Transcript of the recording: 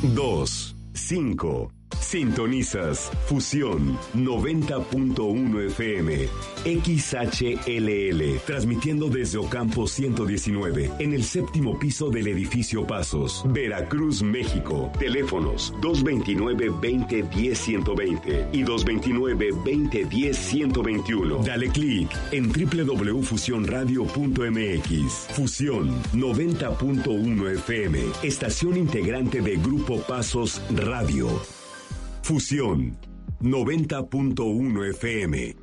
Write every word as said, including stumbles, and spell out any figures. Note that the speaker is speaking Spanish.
dos, cinco. Sintonizas Fusión noventa punto uno F M, X H L L, transmitiendo desde Ocampo ciento diecinueve, en el séptimo piso del edificio Pasos, Veracruz, México. Teléfonos dos veintinueve, veinte, diez, ciento veinte y dos veintinueve, veinte, diez, ciento veintiuno. Dale clic en doble u doble u doble u punto fusión radio punto m x. Fusión noventa punto uno F M, estación integrante de Grupo Pasos Radio. Fusión noventa punto uno F M.